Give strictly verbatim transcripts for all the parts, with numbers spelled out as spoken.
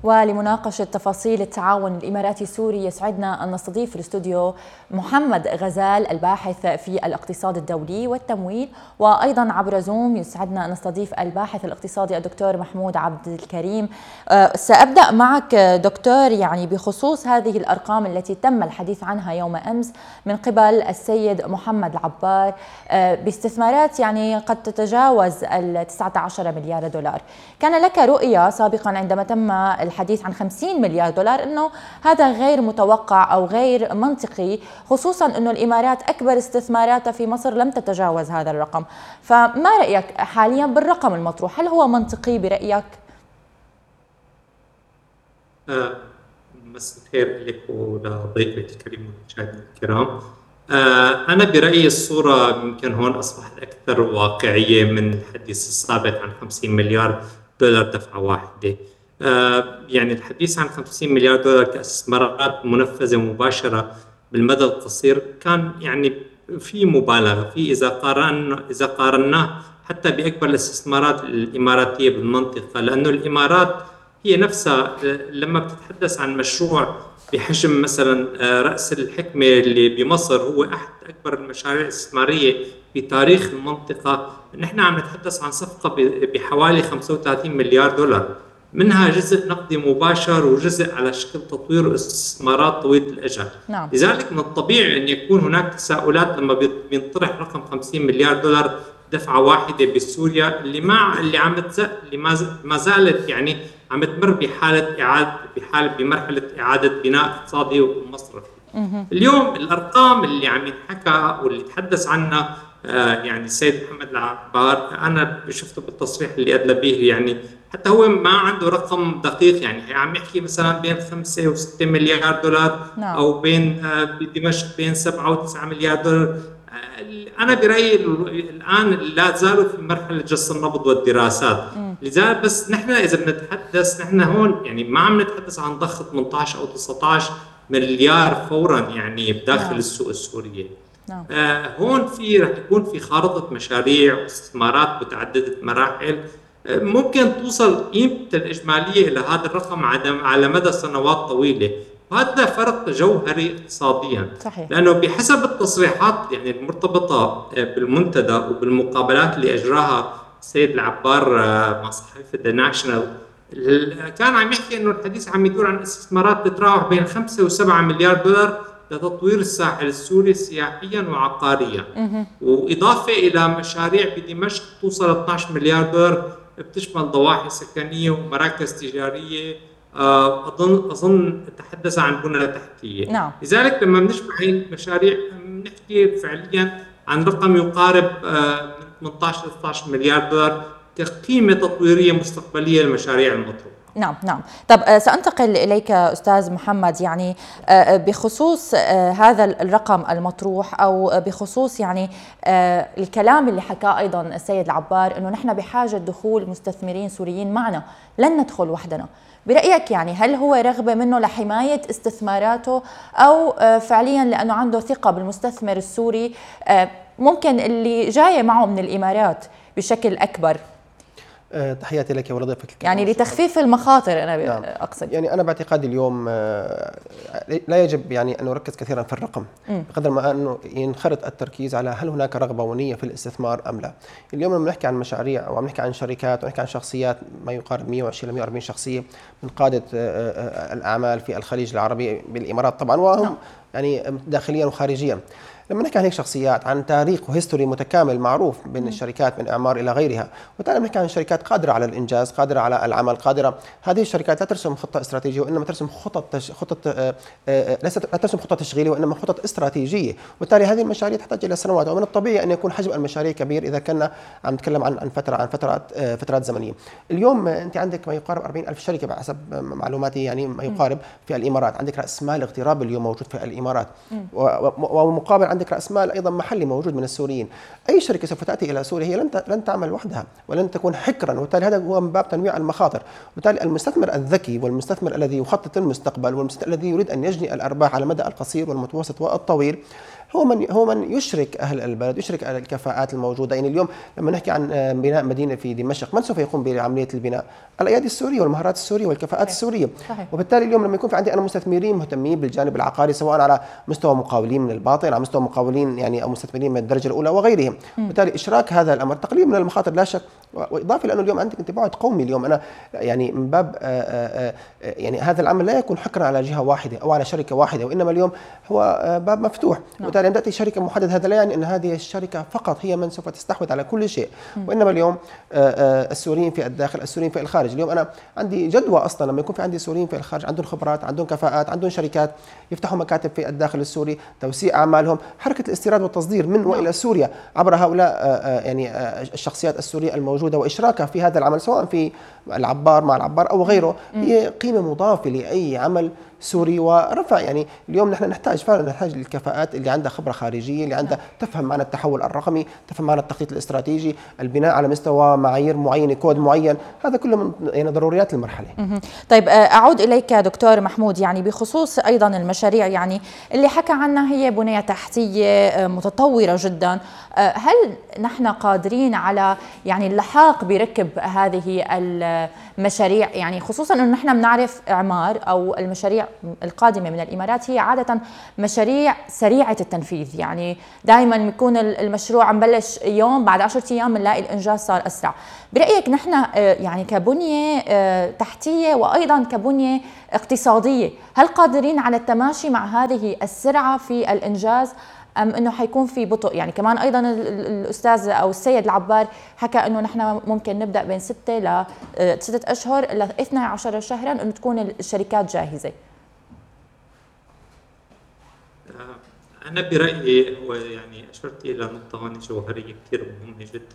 ولمناقشة تفاصيل التعاون الإماراتي السوري يسعدنا أن نستضيف في الاستوديو محمد غزال الباحث في الاقتصاد الدولي والتمويل، وأيضا عبر زوم يسعدنا أن نستضيف الباحث الاقتصادي الدكتور محمود عبد الكريم. سأبدأ معك دكتور، يعني بخصوص هذه الأرقام التي تم الحديث عنها يوم أمس من قبل السيد محمد العبار باستثمارات يعني قد تتجاوز ال تسعة عشر مليار دولار. كان لك رؤية سابقا عندما تم الحديث عن خمسين مليار دولار أنه هذا غير متوقع أو غير منطقي، خصوصا أنه الإمارات أكبر استثماراتها في مصر لم تتجاوز هذا الرقم. فما رأيك حاليا بالرقم المطروح؟ هل هو منطقي برأيك؟ آه مساء الخير لك ولضيفك الكريم والمشاهدين الكرام. آه أنا برأيي الصورة يمكن هون أصبحت أكثر واقعية من الحديث السابق عن خمسين مليار دولار دفعة واحدة. آه يعني الحديث عن خمسين مليار دولار كاستثمارات منفذة مباشرة بالمدى القصير كان يعني في مبالغة فيه إذا قارنا إذا قارناه حتى بأكبر الاستثمارات الإماراتية بالمنطقة، لأنه الإمارات هي نفسها لما بتتحدث عن مشروع بحجم مثلا رأس الحكمة اللي بمصر هو أحد أكبر المشاريع الاستثمارية في تاريخ المنطقة، نحن عم نتحدث عن صفقة بحوالي خمسة وثلاثين مليار دولار، منها جزء نقدي مباشر وجزء على شكل تطوير واستثمارات طويلة الأجل. نعم. لذلك من الطبيعي أن يكون هناك تساؤلات لما بينطرح رقم خمسين مليار دولار دفعة واحدة بسوريا اللي ما اللي عم اللي ما زالت يعني عم تمر بحالة إعادة بحالة بمرحلة إعادة بناء اقتصادي ومصرفي. اليوم الأرقام اللي عم ينحكى واللي تحدث عنها آه يعني السيد محمد العبار، أنا شفته بالتصريح اللي أدلى به، يعني حتى هو ما عنده رقم دقيق، يعني عم يحكي مثلا بين خمسة وستة مليار دولار. نعم. أو بين آه بدمشق بين سبعة وتسعة مليار دولار. أنا برأيي الآن لا زالوا في مرحلة جس النبض والدراسات. لذلك بس نحن إذا بنتحدث نحن هون يعني ما عم نتحدث عن ضخ ثمانية عشر أو تسعة عشر مليار فورا يعني بداخل نعم. السوق السورية. نعم. آه هون في رح يكون في خارطة مشاريع واستثمارات متعددة مراحل آه ممكن توصل قيمته الإجمالية إلى هذا الرقم على مدى سنوات طويلة. وهذا فرق جوهري اقتصاديا. صحيح. لأنه بحسب التصريحات يعني المرتبطة بالمنتدى وبالمقابلات اللي أجراها السيد العبار مع صحيفة ذا ناشونال، كان عم يحكي إنه الحديث عم يدور عن استثمارات تتراوح بين خمسة وسبعة مليار دولار لتطوير الساحل السوري سياحيا وعقاريا، وإضافة إلى مشاريع بدمشق توصل اثني عشر مليار دولار بتشمل ضواحي سكنية ومراكز تجارية، أظن أظن تحدث عن بنى تحتية. نعم. لذلك لما بنجمع هاي المشاريع بنحكي فعليا عن رقم يقارب من ثمانية عشر إلى اثني عشر مليار دولار كقيمة تطويرية مستقبلية للمشاريع المطروحة. نعم نعم. طب سأنتقل إليك أستاذ محمد، يعني بخصوص هذا الرقم المطروح أو بخصوص يعني الكلام اللي حكاه أيضا السيد العبار أنه نحن بحاجة دخول مستثمرين سوريين معنا، لن ندخل وحدنا. برأيك يعني هل هو رغبة منه لحماية استثماراته أو فعليا لأنه عنده ثقة بالمستثمر السوري ممكن اللي جاي معه من الإمارات بشكل أكبر؟ تحياتي لك ولضيفك الكريم. يعني لتخفيف المخاطر أنا نعم. أقصد يعني أنا باعتقادي اليوم لا يجب يعني أن نركز كثيرا في الرقم م. بقدر ما أنه ينخرط التركيز على هل هناك رغبة ونية في الاستثمار أم لا. اليوم لما نحكي عن مشاريع أو عم نحكي عن شركات ونحكي عن شخصيات ما يقارب مئة وعشرين إلى مئة وأربعين شخصية من قادة الأعمال في الخليج العربي بالإمارات طبعا، وهم م. يعني داخليا وخارجيا. لما نحكي عن هيك شخصيات عن تاريخ وهيستوري متكامل معروف بين الشركات من اعمار الى غيرها، وبالتالي بنحكي عن شركات قادره على الانجاز، قادره على العمل، قادره هذه الشركات لا ترسم خطه استراتيجيه وانما ترسم خطط تش... خطط آآ آآ ليست لا ترسم خطه تشغيليه وانما خطط استراتيجيه، وبالتالي هذه المشاريع تحتاج الى سنوات، ومن الطبيعي ان يكون حجم المشاريع كبير اذا كنا عم نتكلم عن عن فتره عن فترات فترات زمنيه. اليوم انت عندك ما يقارب أربعين ألف شركه بحسب معلوماتي، يعني ما يقارب في الامارات، عندك راس مال اغتراب اليوم موجود في الامارات، ومقابل عندك راس مال ايضا محلي موجود من السوريين. اي شركه سوف تاتي الى سوريا هي لن لن تعمل وحدها ولن تكون حكرا، وبالتالي هذا هو من باب تنويع المخاطر. وبالتالي المستثمر الذكي والمستثمر الذي يخطط للمستقبل والمستثمر الذي يريد ان يجني الارباح على المدى القصير والمتوسط والطويل هو من هو من يشرك اهل البلد، يشرك أهل الكفاءات الموجوده. يعني اليوم لما نحكي عن بناء مدينه في دمشق، من سوف يقوم بعمليه البناء؟ الايادي السوريه والمهارات السوريه والكفاءات صحيح. السوريه. صحيح. وبالتالي اليوم لما يكون في عندي انا مستثمرين مهتمين بالجانب العقاري، سواء على مستوى مقاولين من الباطن، على مستوى مقاولين يعني او مستثمرين من الدرجه الاولى وغيرهم، بالتالي اشراك هذا الامر تقليل من المخاطر لا شك. واضافه لانه اليوم عندك انت بعد قومي. اليوم انا يعني من باب آآ آآ يعني هذا العمل لا يكون حكرا على جهه واحده او على شركه واحده، وانما اليوم هو باب مفتوح. وبالتالي عندما تاتي شركه محدده، هذا لا يعني ان هذه الشركه فقط هي من سوف تستحوذ على كل شيء، وانما اليوم السوريين في الداخل، السوريين في الخارج. اليوم انا عندي جدوى اصلا لما يكون في عندي سوريين في الخارج عندهم خبرات، عندهم كفاءات، عندهم شركات، يفتحوا مكاتب في الداخل السوري، توسيع اعمالهم، حركه الاستيراد والتصدير من والى سوريا عبر هؤلاء يعني الشخصيات السوريه الموجوده، واشراكها في هذا العمل سواء في العبار مع العبار او غيره، هي قيمه مضافه لاي عمل سوري ورفع. يعني اليوم نحن نحتاج فعلا نحتاج للكفاءات اللي عندها خبره خارجيه، اللي عندها تفهم معنى التحول الرقمي، تفهم معنى التخطيط الاستراتيجي، البناء على مستوى معايير معينه، كود معين. هذا كله من يعني ضروريات المرحله. طيب اعود اليك دكتور محمود، يعني بخصوص ايضا المشاريع يعني اللي حكى عنها، هي بنيه تحتيه متطوره جدا، هل نحن قادرين على يعني اللحاق بركب هذه المشاريع؟ يعني خصوصا انه نحن بنعرف اعمار او المشاريع القادمه من الامارات هي عاده مشاريع سريعه التنفيذ، يعني دائما بيكون المشروع عم بلش يوم، بعد عشرة ايام بنلاقي الانجاز صار اسرع. برايك نحن يعني كبنيه تحتيه وايضا كبنيه اقتصاديه، هل قادرين على التماشي مع هذه السرعه في الانجاز ام انه حيكون في بطء؟ يعني كمان ايضا الاستاذ او السيد العبار حكى انه نحن ممكن نبدا بين ستة ل ستة اشهر ل اثني عشر شهرا انه تكون الشركات جاهزه. انا برايي هو يعني اشرت الى نقطه هون جوهريه كثير مهمه جدا.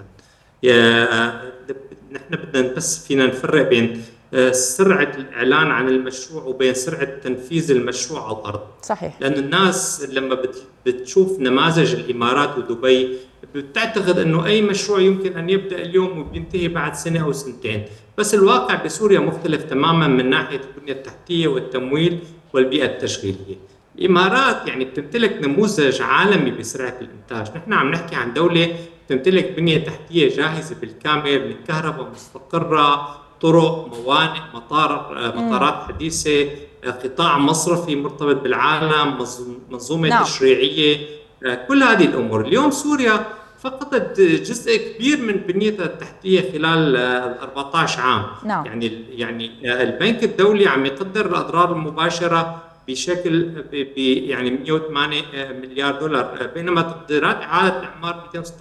يا نحن بدنا بس فينا نفرق بين سرعه الاعلان عن المشروع وبين سرعه تنفيذ المشروع على الارض. صحيح. لأن الناس لما بتشوف نماذج الامارات ودبي بتعتقد انه اي مشروع يمكن ان يبدا اليوم وبينتهي بعد سنه او سنتين، بس الواقع بسوريا مختلف تماما من ناحيه البنيه التحتيه والتمويل والبيئه التشغيليه. الامارات يعني بتمتلك نموذج عالمي بسرعه الانتاج، نحن عم نحكي عن دوله تمتلك بنيه تحتيه جاهزه بالكامل، من كهرباء مستقره، طرق، موانئ، مطار، مطارات حديثه، قطاع مصرفي مرتبط بالعالم، منظومه نعم. تشريعيه، كل هذه الامور. اليوم سوريا فقدت جزء كبير من بنيتها التحتيه خلال أربعة عشر عام. نعم. يعني يعني البنك الدولي عم يقدر الاضرار المباشره بشكل ب يعني مئة وثمانية مليار دولار، بينما تقديرات اعاده الاعمار مئتين وستة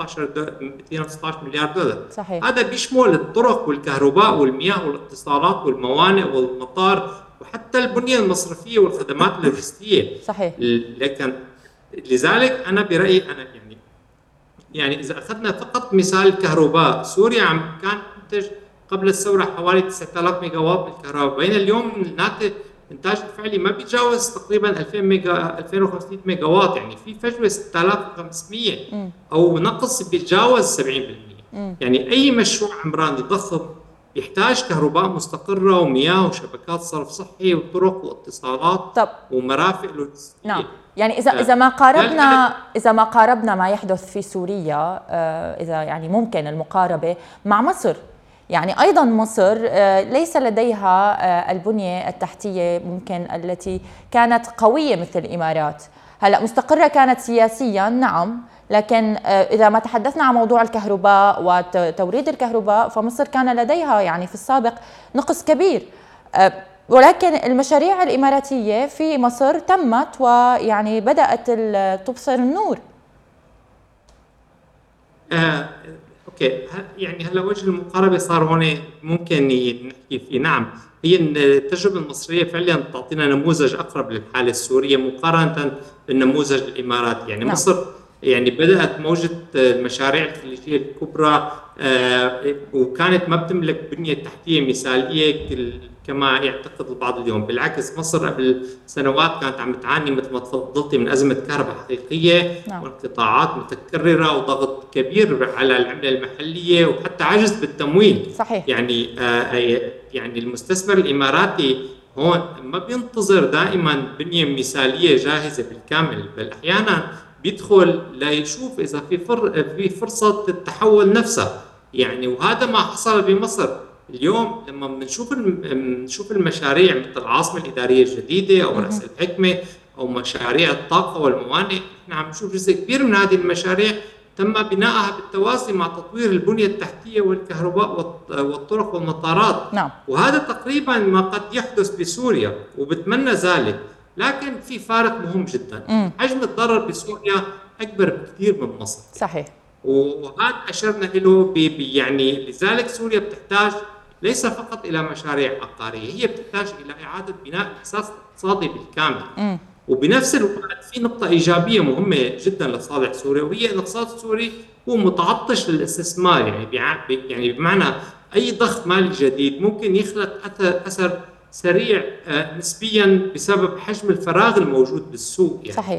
عشر مليار دولار. صحيح. هذا بيشمل الطرق والكهرباء والمياه والاتصالات والموانئ والمطار وحتى البنيه المصرفيه والخدمات اللوجستيه. صحيح. لكن لذلك انا برايي انا يعني يعني اذا اخذنا فقط مثال الكهرباء، سوريا عم كان تنتج قبل الثوره حوالي تسعة آلاف ميجا واط من الكهرباء، بين اليوم الناتج الانتاج الفعلي ما بيتجاوز تقريبا ألفين ميجا ألفين وخمسمئة ميجا واط، يعني في فجوه ستة آلاف وخمسمئة م. او نقص بيتجاوز سبعين بالمئة. م. يعني اي مشروع عمراني ضخم يحتاج كهرباء مستقره ومياه وشبكات صرف صحي وطرق واتصالات طب. ومرافق لوجستيه. نعم. يعني اذا اذا ما قاربنا اذا ما قاربنا ما يحدث في سوريا، اذا يعني ممكن المقاربه مع مصر، يعني أيضا مصر ليس لديها البنية التحتية ممكن التي كانت قوية مثل الإمارات. هلأ مستقرة كانت سياسيا نعم، لكن إذا ما تحدثنا عن موضوع الكهرباء وتوريد الكهرباء فمصر كان لديها يعني في السابق نقص كبير، ولكن المشاريع الإماراتية في مصر تمت ويعني بدأت تبصر النور. آه. اوكي، يعني هلا وجه المقاربه صار هون ممكن نحكي فيه. نعم، هي التجربه المصريه فعليا تعطينا نموذج اقرب للحاله السوريه مقارنه بالنموذج الاماراتي. يعني نعم. مصر يعني بدات موجه المشاريع الخليجيه الكبرى آه وكانت ما بتملك بنيه تحتيه مثاليه كما يعتقد البعض اليوم. بالعكس، مصر قبل سنوات كانت عم تعاني مثل ما تفضلتي من ازمه كهرباء حقيقيه نعم. وانقطاعات متكرره وضغط كبير على العمله المحليه وحتى عجز بالتمويل. صحيح. يعني آه يعني المستثمر الاماراتي هون ما بينتظر دائما بنيه مثاليه جاهزه بالكامل، بل احيانا بيدخل ليشوف اذا في فر في فرصه التحول نفسها يعني. وهذا ما حصل بمصر اليوم لما بنشوف بنشوف المشاريع مثل العاصمه الاداريه الجديده او راس الحكمه او مشاريع الطاقه والموانئ. احنا عم نشوف جزء كبير من هذه المشاريع تم بنائها بالتوازي مع تطوير البنيه التحتيه والكهرباء والطرق والمطارات. نعم. وهذا تقريبا ما قد يحدث بسوريا وبتمنى ذلك، لكن في فارق مهم جدا. م. حجم الضرر بسوريا اكبر بكثير من مصر. صحيح. وهذا اشرنا له يعني. لذلك سوريا بتحتاج ليس فقط الى مشاريع عقاريه، هي بتحتاج الى اعاده بناء الاساس الاقتصادي بالكامل. م. وبنفس الوقت في نقطه ايجابيه مهمه جدا لصالح سوريا، وهي ان الاقتصاد السوري هو متعطش للاستثمار. يعني يعني بمعنى اي ضخ مالي جديد ممكن يخلق اثر اثر سريع نسبيا بسبب حجم الفراغ الموجود بالسوق يعني. صحيح.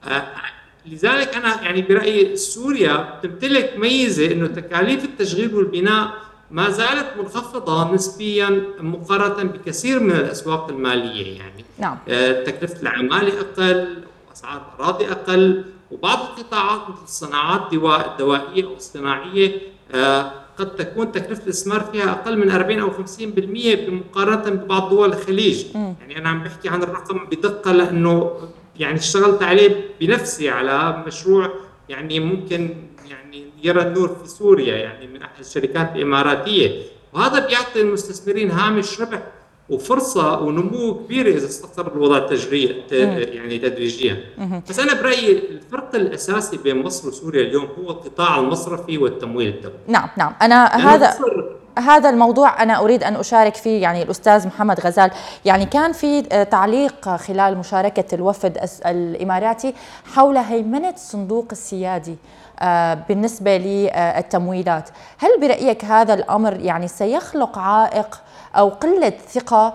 لذلك انا يعني برايي سوريا تمتلك ميزه انه تكاليف التشغيل والبناء ما زالت منخفضه نسبيا مقارنه بكثير من الاسواق الماليه يعني. نعم. تكلفه العماله اقل واسعار الاراضي اقل، وبعض القطاعات مثل الصناعات الدوائيه او الصناعيه قد تكون تكلفه الاستثمار فيها اقل من أربعين أو خمسين بالمئة بمقارنه ببعض دول الخليج. م. يعني انا عم بحكي عن الرقم بدقه لانه يعني اشتغلت عليه بنفسي على مشروع يعني ممكن يعني يرى النور في سوريا يعني من احد الشركات الاماراتيه، وهذا بيعطي المستثمرين هامش ربح وفرصه ونمو كبيره اذا استقر الوضع التجريبي يعني تدريجيا. بس انا برايي الفرق الاساسي بين مصر وسوريا اليوم هو القطاع المصرفي والتمويل الدولي. نعم نعم انا هذا هذا الموضوع أنا أريد أن أشارك فيه يعني الأستاذ محمد غزال. يعني كان في تعليق خلال مشاركة الوفد الإماراتي حول هيمنة الصندوق السيادي بالنسبة للتمويلات. هل برأيك هذا الأمر يعني سيخلق عائق أو قلة ثقة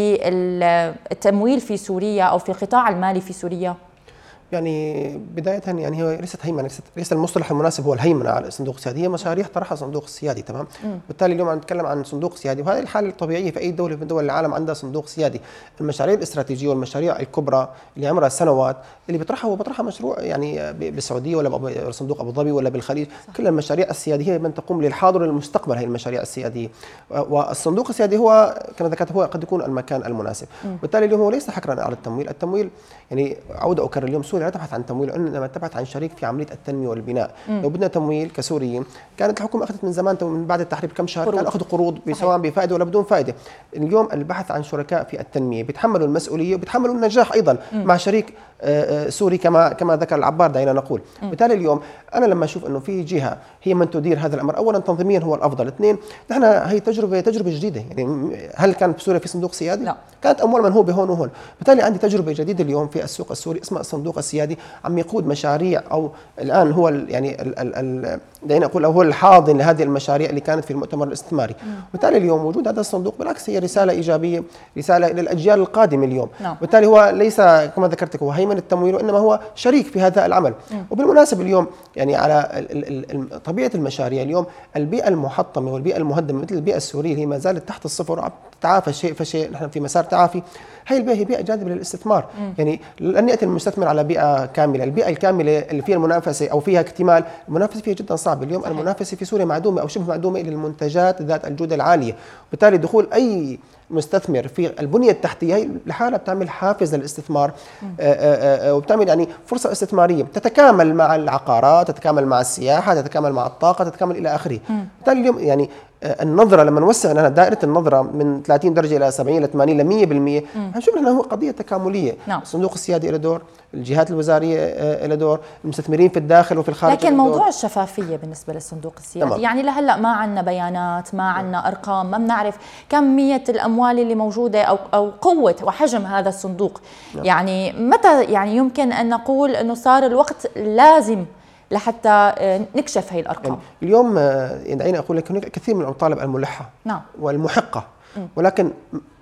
بالتمويل في سوريا أو في القطاع المالي في سوريا؟ يعني بداية يعني هي ليست هيمنة، ليست ليس المصطلح المناسب هو الهيمنة على الصندوق السيادي، هي مشاريع طرحها الصندوق السيادي. تمام. بالتالي اليوم عم نتكلم عن صندوق سيادي، وهذه الحالة الطبيعية في أي دولة من دول العالم عندها صندوق سيادي. المشاريع الاستراتيجية والمشاريع الكبرى اللي عمرها سنوات اللي بيطرحها هو بيطرحها مشروع يعني بالسعودية ولا بصندوق أبو ظبي ولا بالخليج. صح. كل المشاريع السيادية هي من تقوم للحاضر والمستقبل، هي المشاريع السيادية. والصندوق السيادي هو كما ذكرت هو قد يكون المكان المناسب. بالتالي اليوم هو ليس حكرا على التمويل، التمويل يعني أعود أكرر اليوم سوريا لا تبحث عن تمويل، انما تبحث عن شريك في عمليه التنميه والبناء. م. لو بدنا تمويل كسوريين كانت الحكومه اخذت من زمان من بعد التحرير بكم شهر كان اخذ قروض سواء بفائده ولا بدون فائده. اليوم البحث عن شركاء في التنميه بيتحملوا المسؤوليه وبيتحملوا النجاح ايضا. م. مع شريك سوري كما كما ذكر العبار دعينا نقول. م. بالتالي اليوم انا لما اشوف انه في جهه هي من تدير هذا الامر، اولا تنظيميا هو الافضل، اثنين نحن هي تجربه تجربه جديده. يعني هل كان في سوريا في صندوق سيادي؟ لا. كانت اموال منهوبه هون وهون. بالتالي عندي تجربه جديده اليوم في السوق السوري اسمها الصندوق السيادي، عم يقود مشاريع او الان هو يعني دعينا نقول هو الحاضن لهذه المشاريع اللي كانت في المؤتمر الاستثماري. بالتالي اليوم وجود هذا الصندوق بالعكس هي رساله ايجابيه، رساله للاجيال القادمه اليوم. نعم. بالتالي هو ليس كما ذكرت هو هيمنه التمويل وانما هو شريك في هذا العمل. م. وبالمناسبه اليوم يعني على طبيعه المشاريع اليوم البيئه المحطمه والبيئه المهدمه مثل البيئه السوريه اللي هي ما زالت تحت الصفر وعم تتعافى شيء فشيء، نحن في مسار تعافي. هي البيئه هي بيئه جاذبه للاستثمار. م. يعني لن ياتي المستثمر على بيئه كامله، البيئه الكامله اللي فيها المنافسه او فيها اكتمال، المنافسه فيها جدا صعبه. اليوم صحيح. المنافسه في سوريا معدومه او شبه معدومه للمنتجات ذات الجوده العاليه، وبالتالي دخول اي مستثمر في البنيه التحتيه هي لحالها بتعمل حافز للاستثمار، وبتعمل يعني فرصه استثماريه تتكامل مع العقارات، تتكامل مع السياحه، تتكامل مع الطاقه، تتكامل الى اخره. بالتالي اليوم يعني النظره لما نوسع لنا دائره النظره من ثلاثين درجه الى سبعين الى ثمانين الى مئة بالمئة هنشوف انه هو قضيه تكامليه. نعم. الصندوق السيادي له دور، الجهات الوزاريه له دور، المستثمرين في الداخل وفي الخارج. لكن موضوع الشفافيه بالنسبه للصندوق السيادي تمام. يعني لهلا ما عندنا بيانات، ما عندنا ارقام، ما بنعرف كميه الاموال اللي موجوده او او قوه وحجم هذا الصندوق. نعم. يعني متى يعني يمكن ان نقول انه صار الوقت لازم لحتى نكشف هي الارقام؟ يعني اليوم دعيني اقول لك هناك كثير من المطالب الملحه. نعم. والمحقه، م. ولكن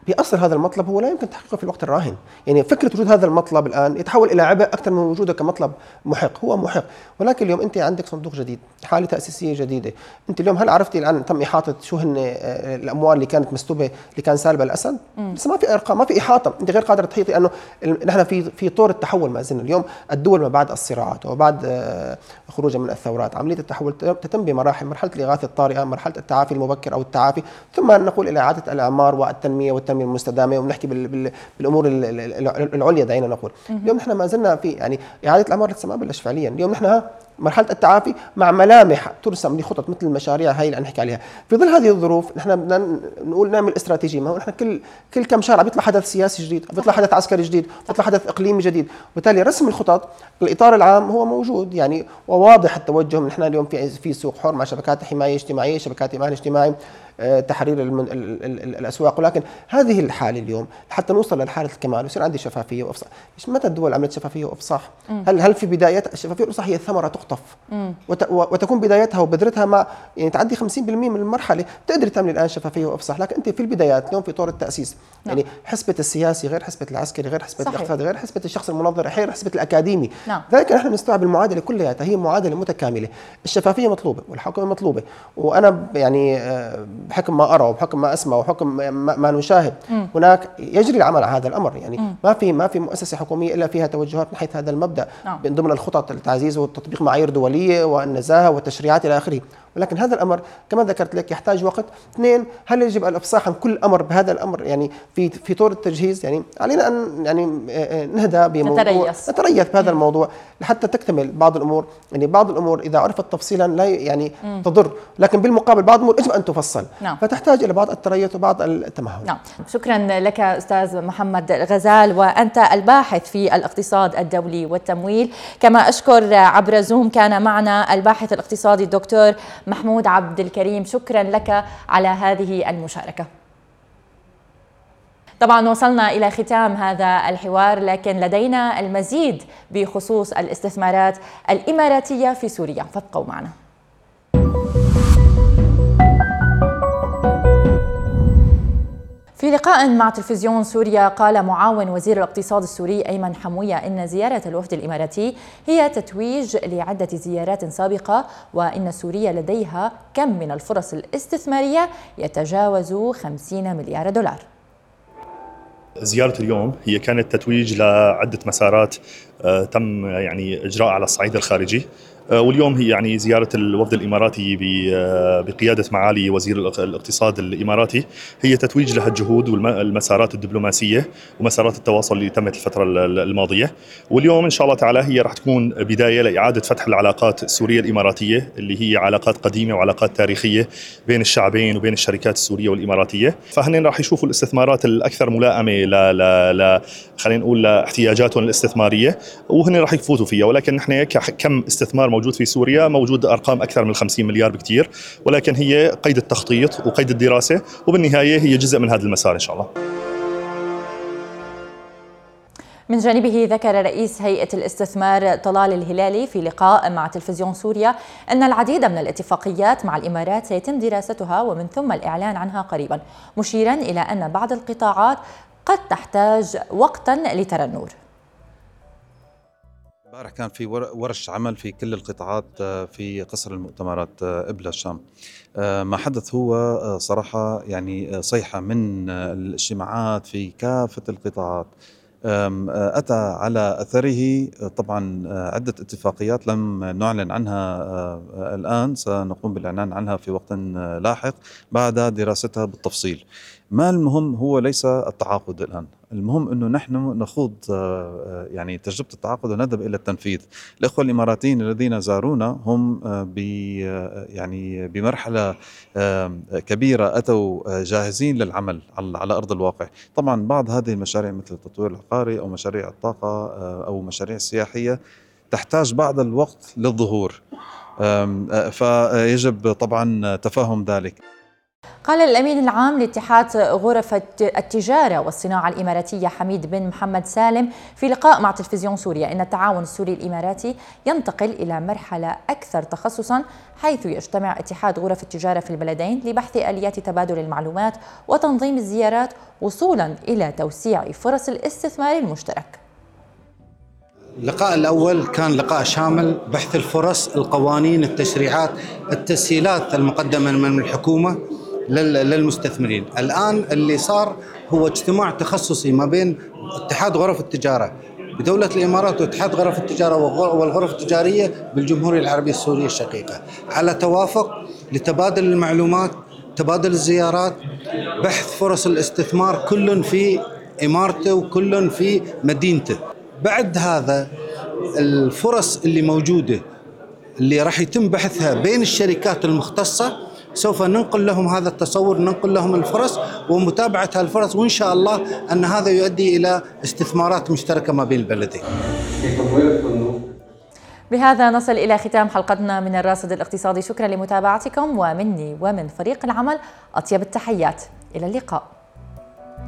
بأصل هذا المطلب هو لا يمكن تحقيقه في الوقت الراهن. يعني فكرة وجود هذا المطلب الآن يتحول إلى عبء أكثر من وجوده كمطلب محق. هو محق، ولكن اليوم أنت عندك صندوق جديد، حالة تأسيسية جديدة. أنت اليوم هل عرفتي الآن تم إحاطة شو هن الأموال اللي كانت مسلوبة اللي كان سالبها الأسد؟ لسه ما في أرقام، ما في إحاطة، أنت غير قادرة تحيطي، لأنه نحن في في طور التحول ما زلنا. اليوم الدول ما بعد الصراعات وبعد خروجها من الثورات، عملية التحول تتم بمراحل: مرحلة الإغاثة الطارئة، مرحلة التعافي المبكر أو التعافي، ثم نقول إلى إعادة الإعمار والتنمية والتنمية المستدامة، ونحكي بال بال بالأمور العليا. دعينا نقول اليوم نحن ما زلنا في يعني إعادة الإعمار لسه ما بلش فعليا. اليوم نحن مرحلة التعافي مع ملامح ترسم لخطط مثل المشاريع هاي اللي نحكي عليها. في ظل هذه الظروف نحن بدنا نقول نعمل استراتيجية. ما هو نحن كل كل كم شهر بيطلع حدث سياسي جديد، بيطلع حدث عسكري جديد، بيطلع حدث إقليمي جديد، وبالتالي رسم الخطط الإطار العام هو موجود يعني، وواضح التوجه. نحن اليوم في في سوق حر مع شبكات حماية اجتماعية، شبكات إيمان اجتماعي، تحرير المن... الأسواق. ولكن هذه الحالة اليوم حتى نوصل للحالة الكمال ويصير عندي شفافية وإفصاح. متى الدول عملت شفافية وإفصاح؟ هل هل في بداية الشفافية والإفصاح هي ثمرة تقطف وت... وتكون بدايتها وبذرتها مع يعني تعدي خمسين بالمئة من المرحلة تقدر تعمل الآن شفافية وإفصاح. لكن أنت في البدايات اليوم في طور التأسيس، نعم. يعني حسبة السياسي غير حسبة العسكري، غير حسبة الاقتصادي، غير حسبة الشخص المنظر، غير حسبة الأكاديمي. نعم. ذلك نحن نستوعب المعادلة كلها، هي معادلة متكاملة. الشفافية مطلوبة والحوكمة مطلوبة. وأنا يعني بحكم ما أرى وبحكم ما أسمع وبحكم ما نشاهد م. هناك يجري العمل على هذا الأمر. يعني م. ما في ما في مؤسسة حكومية إلا فيها توجهات ناحية هذا المبدأ، نعم. من ضمن الخطط التعزيز والتطبيق معايير دولية والنزاهة والتشريعات إلى آخره. ولكن هذا الأمر كما ذكرت لك يحتاج وقت. اثنين، هل يجب الإفصاح عن كل أمر بهذا الأمر يعني في في طور التجهيز؟ يعني علينا أن يعني نهدى بموضوع نتريث, نتريث بهذا م. الموضوع لحتى تكتمل بعض الأمور. يعني بعض الأمور إذا عرفت تفصيلا لا يعني م. تضر، لكن بالمقابل بعض الأمور يجب أن تفصل، نعم. فتحتاج إلى بعض التريث وبعض التمهل. نعم. شكرا لك أستاذ محمد غزال، وأنت الباحث في الاقتصاد الدولي والتمويل. كما أشكر عبر زوم كان معنا الباحث الاقتصادي الدكتور محمود عبد الكريم. شكرا لك على هذه المشاركة. طبعا وصلنا إلى ختام هذا الحوار، لكن لدينا المزيد بخصوص الاستثمارات الإماراتية في سوريا، فابقوا معنا. في لقاء مع تلفزيون سوريا قال معاون وزير الاقتصاد السوري أيمن حموية إن زيارة الوفد الإماراتي هي تتويج لعدة زيارات سابقة، وإن سوريا لديها كم من الفرص الاستثمارية يتجاوز خمسين مليار دولار. زيارة اليوم هي كانت تتويج لعدة مسارات تم يعني إجراء على الصعيد الخارجي، واليوم هي يعني زيارة الوفد الإماراتي بقيادة معالي وزير الاقتصاد الإماراتي هي تتويج لها الجهود والمسارات الدبلوماسية ومسارات التواصل اللي تمت الفترة الماضية. واليوم إن شاء الله تعالى هي راح تكون بداية لإعادة فتح العلاقات السورية الإماراتية اللي هي علاقات قديمة وعلاقات تاريخية بين الشعبين وبين الشركات السورية والإماراتية. فهن راح يشوفوا الاستثمارات الأكثر ملائمة ل ل خلينا نقول لاحتياجاتهم الاستثمارية، وهن راح يفوتوا فيها. ولكن نحن كم استثمار موجود في سوريا، موجود أرقام أكثر من خمسين مليار بكتير، ولكن هي قيد التخطيط وقيد الدراسة، وبالنهاية هي جزء من هذا المسار إن شاء الله. من جانبه ذكر رئيس هيئة الاستثمار طلال الهلالي في لقاء مع تلفزيون سوريا أن العديد من الاتفاقيات مع الإمارات سيتم دراستها ومن ثم الإعلان عنها قريبا، مشيرا إلى أن بعض القطاعات قد تحتاج وقتا لترنور. امبارح كان في ورش عمل في كل القطاعات في قصر المؤتمرات إبلة الشام. ما حدث هو صراحة يعني صيحة من الاجتماعات في كافة القطاعات، أتى على أثره طبعا عدة اتفاقيات لم نعلن عنها الآن، سنقوم بالإعلان عنها في وقت لاحق بعد دراستها بالتفصيل. ما المهم هو ليس التعاقد الآن، المهم أنه نحن نخوض يعني تجربة التعاقد ونذهب إلى التنفيذ. الإخوة الإماراتيين الذين زارونا هم يعني بمرحلة كبيرة أتوا جاهزين للعمل على أرض الواقع. طبعا بعض هذه المشاريع مثل التطوير العقاري أو مشاريع الطاقة أو مشاريع السياحية تحتاج بعض الوقت للظهور، فيجب طبعا تفهم ذلك. قال الأمين العام لاتحاد غرف التجارة والصناعة الإماراتية حميد بن محمد سالم في لقاء مع تلفزيون سوريا إن التعاون السوري الإماراتي ينتقل إلى مرحلة أكثر تخصصا، حيث يجتمع اتحاد غرف التجارة في البلدين لبحث آليات تبادل المعلومات وتنظيم الزيارات وصولا إلى توسيع فرص الاستثمار المشترك. اللقاء الأول كان لقاء شامل، بحث الفرص، القوانين، التشريعات، التسهيلات المقدمة من الحكومة للمستثمرين. الآن اللي صار هو اجتماع تخصصي ما بين اتحاد غرف التجارة بدولة الإمارات واتحاد غرف التجارة والغرف التجارية بالجمهورية العربية السورية الشقيقة على توافق لتبادل المعلومات، تبادل الزيارات، بحث فرص الاستثمار، كل في إمارته وكل في مدينته. بعد هذا الفرص اللي موجودة اللي راح يتم بحثها بين الشركات المختصة سوف ننقل لهم هذا التصور، ننقل لهم الفرص ومتابعة هالفرص، وإن شاء الله أن هذا يؤدي إلى استثمارات مشتركة ما بين البلدين. بهذا نصل إلى ختام حلقتنا من الراصد الاقتصادي. شكرا لمتابعتكم، ومني ومن فريق العمل أطيب التحيات، إلى اللقاء.